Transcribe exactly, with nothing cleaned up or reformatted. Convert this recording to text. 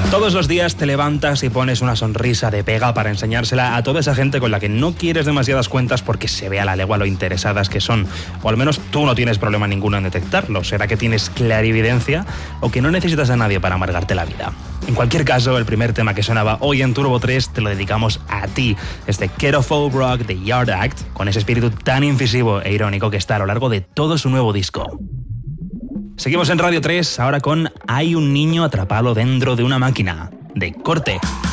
Todos los días te levantas y pones una sonrisa de pega para enseñársela a toda esa gente con la que no quieres demasiadas cuentas porque se ve a la legua lo interesadas que son. O al menos tú no tienes problema ninguno en detectarlo. ¿Será que tienes clarividencia o que no necesitas a nadie para amargarte la vida? En cualquier caso, el primer tema que sonaba hoy en Turbo tres te lo dedicamos a ti. Este Ghetto Folk Rock de Yard Act, con ese espíritu tan incisivo e irónico que está a lo largo de todo su nuevo disco. Seguimos en Radio tres, ahora con Hay un niño atrapado dentro de una máquina, de Corte.